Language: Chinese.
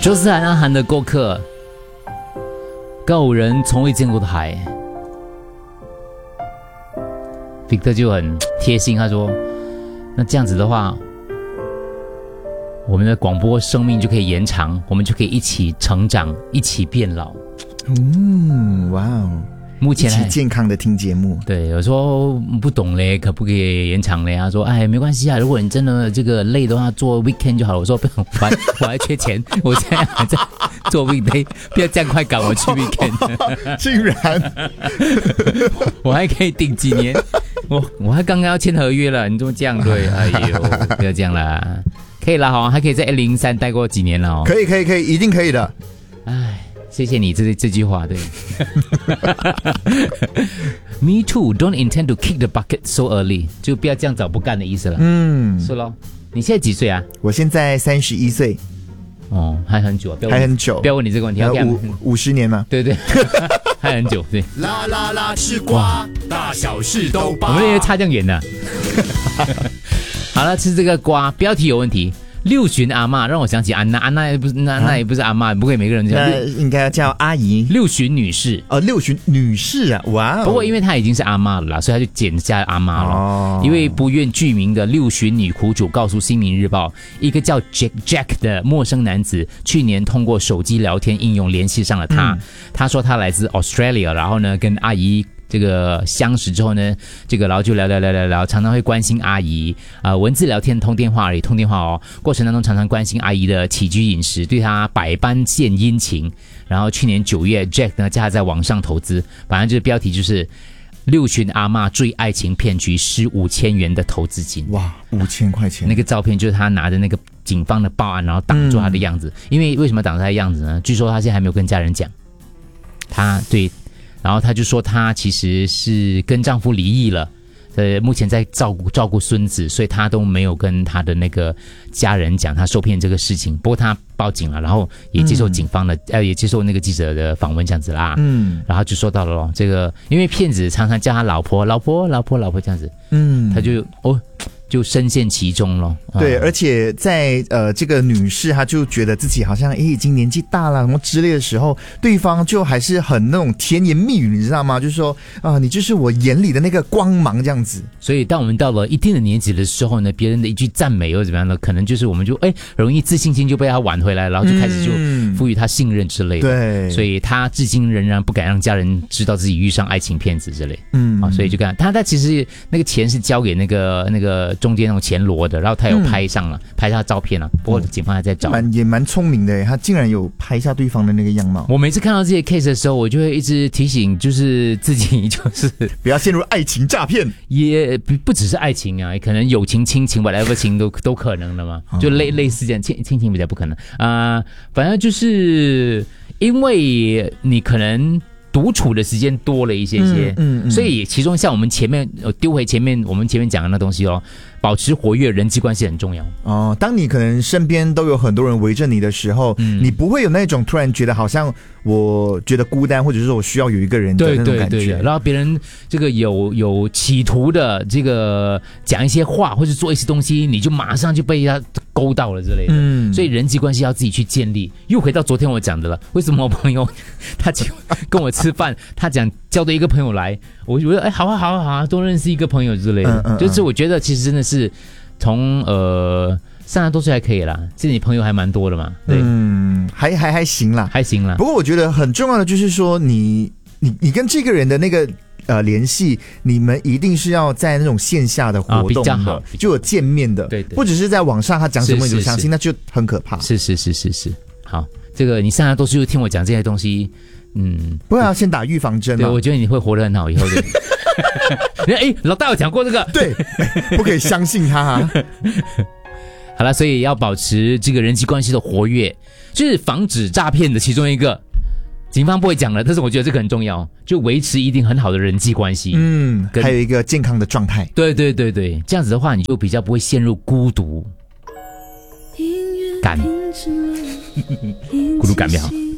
这是南韩的过客，高五人从未见过的海。Victor 就很贴心，他说：“那这样子的话，我们的广播生命就可以延长，我们就可以一起成长，一起变老。” 哇哦！ 目前一起健康的听节目。 对，有时候不懂嘞，可不可以延长嘞？他说：“哎，没关系啊，如果你真的这个累的话，做 weekend 就好了。”我说：“不用，我还缺钱，我现在还在做 weekday， 不要这样快赶我去 weekend。” 竟然， 我还可以顶几年，我还刚刚要签合约了，你怎么这样对？哎呦，不要这样啦，可以了哈，还可以在103待过几年了哦。 可以，一定可以的。 哎。谢谢你这句话，对。Me too, don't intend to kick the bucket so early， 就不要这样早不干的意思了。是咯。你现在几岁啊？ 我现在31岁。 哦，还很久啊， 还很久。 不要问你这个问题 ，50年吗？ 对，还很久，对。 啦啦啦，吃瓜，大小事都包。 我们那些差这样远的。好了，吃这个瓜，标题有问题。六旬阿嬷让我想起安娜也不是那也不是阿嬷，不会每个人这样， 应该叫阿姨。 六旬女士六旬女士啊，哇！ 不过因为她已经是阿嬷了啦，所以她就简加阿嬷了。一位不愿具名的六旬女苦主告诉《新民日报》，一个叫 Jack 的陌生男子去年通过手机聊天应用联系上了她。他说他来自 Australia， 然后呢跟阿姨这个相识之后呢，这个然后就聊，常常会关心阿姨文字聊天通电话而已，通电话哦。过程当中常常关心阿姨的起居饮食，对她百般献殷勤。然后去年9月 ，Jack 呢叫她在网上投资，反正就是标题就是六旬阿嬷坠爱情骗局，失5000元的投资金。 哇，5000块钱！ 那个照片就是他拿着那个警方的报案，然后挡住他的样子。因为为什么挡住他的样子呢？据说他现在还没有跟家人讲。然后她就说她其实是跟丈夫离异了，目前在照顾孙子，所以她都没有跟她的那个家人讲她受骗这个事情。不过她报警了，然后也接受警方的也接受那个记者的访问这样子啦。然后就说到了咯，这个因为骗子常常叫他老婆这样子，他就深陷其中咯。 对，而且在这个女士她就觉得自己好像已经年纪大了什么之类的时候，对方就还是很那种甜言蜜语，你知道吗？就是说你就是我眼里的那个光芒这样子。 所以当我们到了一定的年纪的时候呢，别人的一句赞美又怎么样呢？可能就是我们就容易自信心就被他挽回来，然后就开始就赋予他信任之类的。 对， 所以他至今仍然不敢让家人知道自己遇上爱情骗子之类。所以就看他其实那个钱是交给那个中间那种钱罗的，然后他有拍上了，拍他照片了。不过警方还在找。 也蛮聪明的，他竟然有拍下对方的那个样貌。 我每次看到这些 case 的时候，我就会一直提醒，就是自己就是不要陷入爱情诈骗。 也不只是爱情啊，可能友情、亲情 whatever 情都可能的嘛。就类似这样，亲情比较不可能反正就是因为你可能独处的时间多了一些，所以其中像我们前面丢回前面我们前面讲的那东西哦，保持活跃，人际关系很重要哦。当你可能身边都有很多人围着你的时候，你不会有那种突然觉得好像我觉得孤单，或者是说我需要有一个人的那种感觉。对， 然后别人这个有企图的这个讲一些话或者做一些东西，你就马上就被他勾到了之类的。所以人际关系要自己去建立。又回到昨天我讲的了，为什么我朋友他跟我吃饭，他讲叫的一个朋友来，我觉得好啊，多认识一个朋友之类的。就是我觉得其实真的是从30多岁还可以啦，其实你朋友还蛮多的嘛。对， 还行啦。不过我觉得很重要的就是说，你跟这个人的那个联系，你们一定是要在那种线下的活动的，比较好，就有见面的。对，不只是在网上他讲什么你就相信，那就很可怕。 是。好，这个你30多岁就听我讲这些东西， 不要先打预防针。 对，我觉得你会活得很好以后的。老大有讲过这个， 对，不可以相信他。 好了，所以要保持这个人际关系的活跃，就是防止诈骗的其中一个。警方不会讲了，但是我觉得这个很重要，就维持一定很好的人际关系。 还有一个健康的状态。 对，这样子的话，你就比较不会陷入孤独感。孤独感比较好。